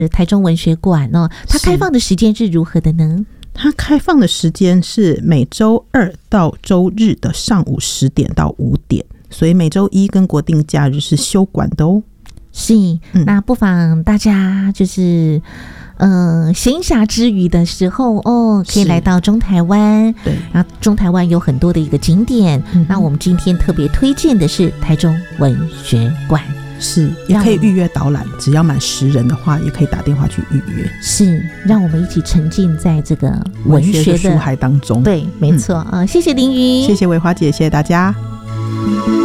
台中文学馆哦，它开放的时间是如何的呢？ 它开放的时间是每周2到周日的上午10点到5点，所以每周一跟国定假日是休馆的哦。 是，那不妨大家就是闲暇之余的时候哦，可以来到中台湾。 对， 那中台湾有很多的一个景点，那我们今天特别推荐的是台中文学馆。 是，也可以预约导览，只要满10人的话，也可以打电话去预约。 是，让我们一起沉浸在这个文学的书海当中。 对，没错啊，谢谢凌云， 谢谢维华姐，谢谢大家。